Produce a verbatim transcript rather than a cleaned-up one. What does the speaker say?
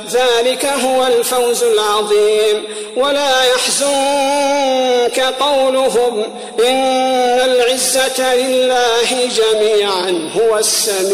ذلك هو الفوز العظيم. ولا يحزنك قولهم إن العزة لله جميعا هو السميع